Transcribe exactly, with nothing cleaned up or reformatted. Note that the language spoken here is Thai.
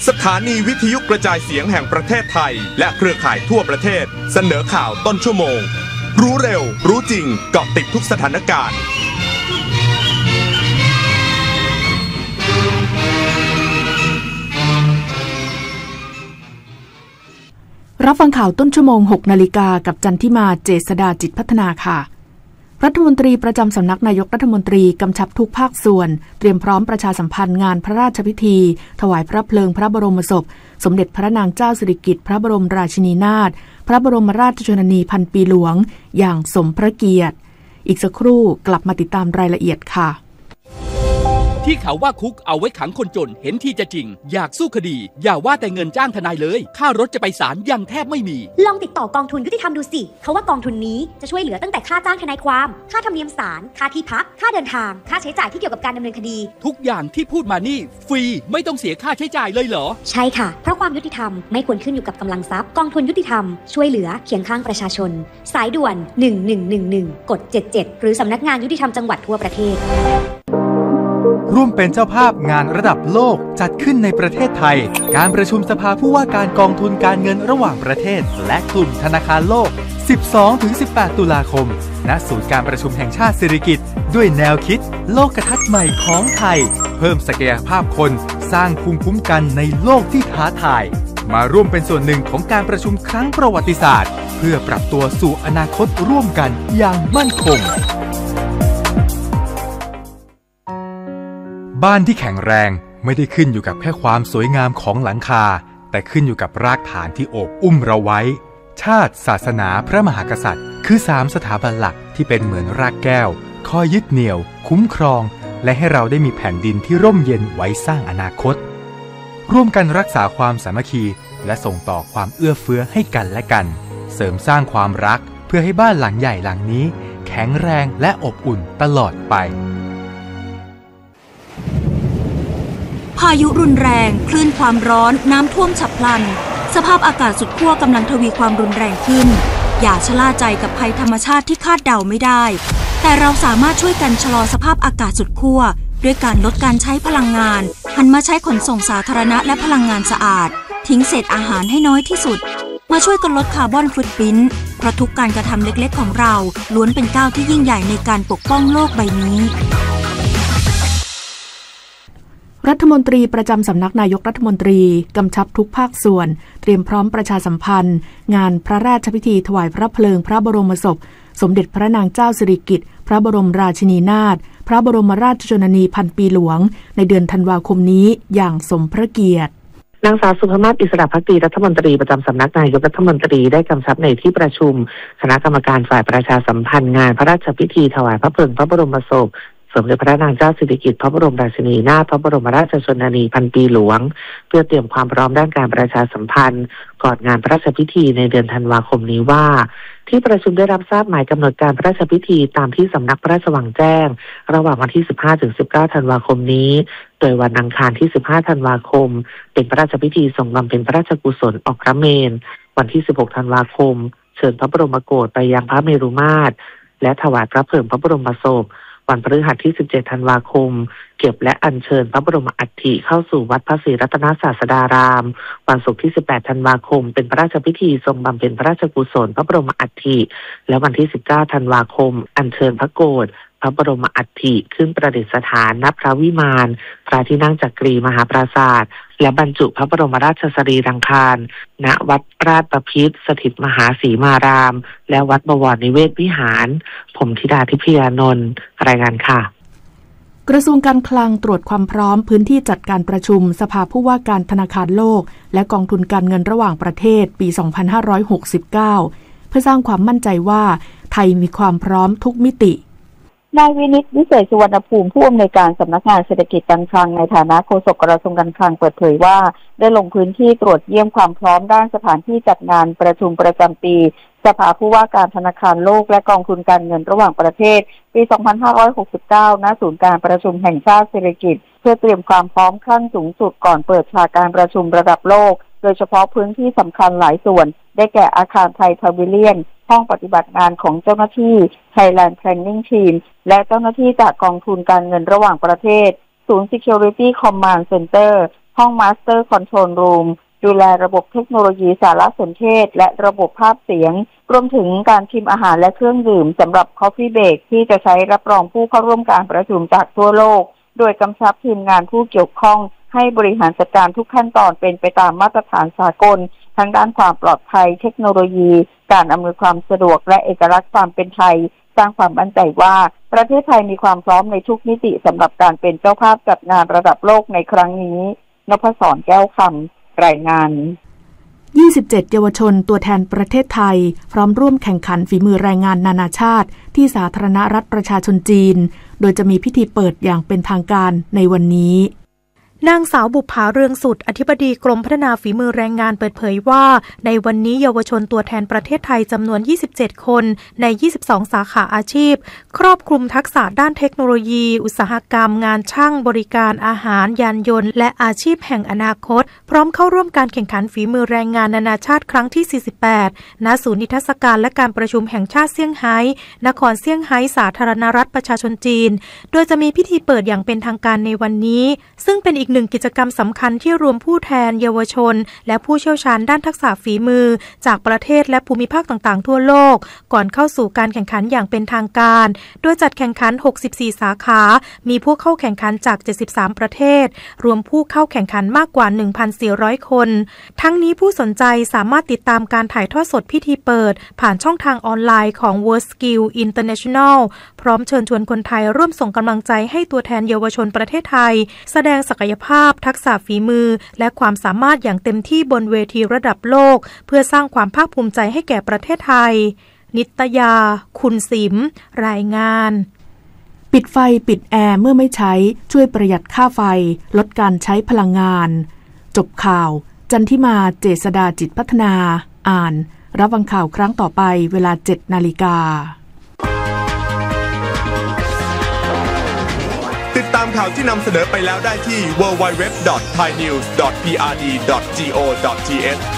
สถานีวิทยุกระจายเสียงแห่งประเทศไทยและเครือข่ายทั่วประเทศเสนอข่าวต้นชั่วโมงรู้เร็วรู้จริงเกาะติดทุกสถานการณ์รับฟังข่าวต้นชั่วโมง หกนาฬิกากับจันทิมาเจษฎาจิตพัฒนาค่ะรัฐมนตรีประจำสำนักนายกรัฐมนตรีกำชับทุกภาคส่วนเตรียมพร้อมประชาสัมพันธ์งานพระราชพิธีถวายพระเพลิงพระบรมศพสมเด็จพระนางเจ้าสิริกิติ์พระบรมราชินีนาถพระบรมราชชนนีพันปีหลวงอย่างสมพระเกียรติอีกสักครู่กลับมาติดตามรายละเอียดค่ะที่เขาว่าคุกเอาไว้ขังคนจนเห็นที่จะจริงอยากสู้คดีอย่าว่าแต่เงินจ้างทนายเลยค่ารถจะไปศาลยังแทบไม่มีลองติดต่อกองทุนยุติธรรมดูสิเขาว่ากองทุนนี้จะช่วยเหลือตั้งแต่ค่าจ้างทนายความค่าธรรมเนียมศาลค่าที่พักค่าเดินทางค่าใช้จ่ายที่เกี่ยวกับการดำเนินคดีทุกอย่างที่พูดมานี่ฟรีไม่ต้องเสียค่าใช้จ่ายเลยเหรอใช่ค่ะเพราะความยุติธรรมไม่ควรขึ้นอยู่กับกำลังทรัพย์กองทุนยุติธรรมช่วยเหลือเคียงข้างประชาชนสายด่วนหนึ่งหนึ่งหนึ่งหนึ่งกดเจ็ดเจ็ดหรือสำนักงานยุติธรรมจังหวัดทั่วประเทศร่วมเป็นเจ้าภาพงานระดับโลกจัดขึ้นในประเทศไทยการประชุมสภาผู้ว่าการกองทุนการเงินระหว่างประเทศและกลุ่มธนาคารโลก สิบสองถึงสิบแปด ตุลาคมณศูนย์การประชุมแห่งชาติสิริกิติ์ด้วยแนวคิดโลกทัศน์ใหม่ของไทยเพิ่มศักยภาพคนสร้างภูมิคุ้มกันในโลกที่ท้าทายมาร่วมเป็นส่วนหนึ่งของการประชุมครั้งประวัติศาสตร์เพื่อปรับตัวสู่อนาคตร่วมกันอย่างมั่นคงบ้านที่แข็งแรงไม่ได้ขึ้นอยู่กับแค่ความสวยงามของหลังคาแต่ขึ้นอยู่กับรากฐานที่โอบอุ้มเราไว้ชาติศาสนาพระมหากษัตริย์คือสามสถาบันหลักที่เป็นเหมือนรากแก้วคอยยึดเหนี่ยวคุ้มครองและให้เราได้มีแผ่นดินที่ร่มเย็นไว้สร้างอนาคตร่วมกันรักษาความสามัคคีและส่งต่อความเอื้อเฟื้อให้กันและกันเสริมสร้างความรักเพื่อให้บ้านหลังใหญ่หลังนี้แข็งแรงและอบอุ่นตลอดไปพายุรุนแรงคลื่นความร้อนน้ำท่วมฉับพลันสภาพอากาศสุดขั้วกำลังทวีความรุนแรงขึ้นอย่าชะล่าใจกับภัยธรรมชาติที่คาดเดาไม่ได้แต่เราสามารถช่วยกันชะลอสภาพอากาศสุดขั้วด้วยการลดการใช้พลังงานหันมาใช้ขนส่งสาธารณะและพลังงานสะอาดทิ้งเศษอาหารให้น้อยที่สุดมาช่วยกันลดคาร์บอนฟุตพริ้นท์เพราะทุกการกระทำเล็กๆของเราล้วนเป็นก้าวที่ยิ่งใหญ่ในการปกป้องโลกใบนี้รัฐมนตรีประจำสำนักนายกรัฐมนตรีกำชับทุกภาคส่วนเตรียมพร้อมประชาสัมพันธ์งานพระราชพิธีถวายพระเพลิงพระบรมศพสมเด็จพระนางเจ้าสิริกิติ์พระบรมราชินีนาถพระบรมราชชนนีพันปีหลวงในเดือนธันวาคมนี้อย่างสมพระเกียรตินางสาวสุภมาศอิสระภักดีรัฐมนตรีประจำสำนักนายกรัฐมนตรีได้กำชับในที่ประชุมคณะกรรมการฝ่ายประชาสัมพันธ์งานพระราชพิธีถวายพระเพลิงพระบรมศพสมเด็จพระนางเจ้าสิริกิติ์พระบรมราชินีนาถพระบรมราชชนนีพันปีหลวงเพื่อเตรียมความพร้อมด้านการประชาสัมพันธ์ก่อนงานพระราชพิธีในเดือนธันวาคมนี้ว่าที่ประชุมได้รับทราบหมายกำหนดการพระราชพิธีตามที่สำนักพระราชวังแจ้งระหว่างวันที่สิบห้าถึงสิบเก้าธันวาคมนี้โดยวันอังคารที่สิบห้าธันวาคมเป็นพระราชพิธีทรงบำเพ็ญพระราชกุศลออกพระเมรุวันที่สิบหกธันวาคมเชิญพระบรมโกศไปยังพระเมรุมาตรและถวายพระเพลิงพระบรมศพวันพฤหัสที่สิบเจ็ดธันวาคมเก็บและอัญเชิญพระบรมอัฐิเข้าสู่วัดพระศรีรัตนศาสดารามวันศุกร์ที่สิบแปดธันวาคมเป็นพระราชพิธีทรงบำเพ็ญพระราชกุศลพระบรมอัฐิและวันที่สิบเก้าธันวาคมอัญเชิญพระโกศพระบรมอัฐิขึ้นประดิษฐานณพระวิมานพระที่นั่งจักรีมหาปราสาทและบรรจุพระบรมราชสรีรังคารณวัดราชบพิตรสถิตมหาสีมารามและวัดบวรนิเวศวิหารผมธิดาทิพยานนท์รายงานค่ะกระทรวงการคลังตรวจความพร้อมพื้นที่จัดการประชุมสภาผู้ว่าการธนาคารโลกและกองทุนการเงินระหว่างประเทศปีสองพันห้าร้อยหกสิบเก้าเพื่อสร้างความมั่นใจว่าไทยมีความพร้อมทุกมิตินายวินิตวิเศษสุวรรณภูมิผู้อำนวยการสำนักงานเศรษฐกิจการคลังในฐานะโฆษกกระทรวงการคลังเปิดเผยว่าได้ลงพื้นที่ตรวจเยี่ยมความพร้อมด้านสถานที่จัดงานประชุมประจำปีสภาผู้ว่าการธนาคารโลกและกองทุนการเงินระหว่างประเทศปีสองพันห้าร้อยหกสิบเก้าณศูนย์การประชุมแห่งชาติสิริกิติ์เพื่อเตรียมความพร้อมขั้นสูงสุดก่อนเปิดฉากการประชุมระดับโลกโดยเฉพาะพื้นที่สำคัญหลายส่วนได้แก่อาคารไทยพาวิเลียนห้องปฏิบัติงานของเจ้าหน้าที่ Thailand Planning Team และเจ้าหน้าที่จากกองทุนการเงินระหว่างประเทศศูนย์ Security Command Center ห้อง Master Control Room ดูแลระบบเทคโนโลยีสารสนเทศและระบบภาพเสียงรวมถึงการชิมอาหารและเครื่องดื่มสำหรับ Coffee Break ที่จะใช้รับรองผู้เข้าร่วมการประชุมจากทั่วโลกโดยกำชับทีมงานผู้เกี่ยวข้องให้บริหารจัดการทุกขั้นตอนเป็นไปตามมาตรฐานสากลทั้งด้านความปลอดภัยเทคโนโลยีการอำนวยความสะดวกและเอกลักษณ์ความเป็นไทยสร้างความมั่นใจว่าประเทศไทยมีความพร้อมในทุกมิติสำหรับการเป็นเจ้าภาพจัดงานระดับโลกในครั้งนี้นพศรแก้วคำรายงานยี่สิบเจ็ดเยาวชนตัวแทนประเทศไทยพร้อมร่วมแข่งขันฝีมือแรงงานนานาชาติที่สาธารณรัฐประชาชนจีนโดยจะมีพิธีเปิดอย่างเป็นทางการในวันนี้นางสาวบุภาเรืองสุดอธิบดีกรมพัฒนาฝีมือแรงงานเปิดเผยว่าในวันนี้เยาวชนตัวแทนประเทศไทยจำนวนยี่สิบเจ็ดคนในยี่สิบสองสาขาอาชีพครอบคลุมทักษะด้านเทคโนโลยีอุตสาหกรรมงานช่างบริการอาหารยานยนต์และอาชีพแห่งอนาคตพร้อมเข้าร่วมการแข่งขันฝีมือแรงงานนานาชาติครั้งที่สี่สิบแปดณศูนย์นิทรรศการและการประชุมแห่งชาติเซี่ยงไฮ้นครเซี่ยงไฮ้สาธารณรัฐประชาชนจีนโดยจะมีพิธีเปิดอย่างเป็นทางการในวันนี้ซึ่งเป็นอีกหนึ่งกิจกรรมสำคัญที่รวมผู้แทนเยาวชนและผู้เชี่ยวชาญด้านทักษะฝีมือจากประเทศและภูมิภาคต่างๆทั่วโลกก่อนเข้าสู่การแข่งขันอย่างเป็นทางการโดยจัดแข่งขันหกสิบสี่สาขามีผู้เข้าแข่งขันจากเจ็ดสิบสามประเทศรวมผู้เข้าแข่งขันมากกว่า หนึ่งพันสี่ร้อย คนทั้งนี้ผู้สนใจสามารถติดตามการถ่ายทอดสดพิธีเปิดผ่านช่องทางออนไลน์ของ WorldSkill International พร้อมเชิญชวนคนไทยร่วมส่งกำลังใจให้ตัวแทนเยาวชนประเทศไทยแสดงศักยภาพทักษะฝีมือและความสามารถอย่างเต็มที่บนเวทีระดับโลกเพื่อสร้างความภาคภูมิใจให้แก่ประเทศไทยนิตยาคุณสิมรายงานปิดไฟปิดแอร์เมื่อไม่ใช้ช่วยประหยัดค่าไฟลดการใช้พลังงานจบข่าวจันทิมาเจษฎาจิตพัฒนาอ่านรับฟังข่าวครั้งต่อไปเวลา เจ็ดนาฬิกาติดตามข่าวที่นำเสนอไปแล้วได้ที่ ดับเบิลยู ดับเบิลยู ดับเบิลยู ดอท ไทยนิวส์ ดอท พี อาร์ ดี ดอท จี โอ ดอท ที เอช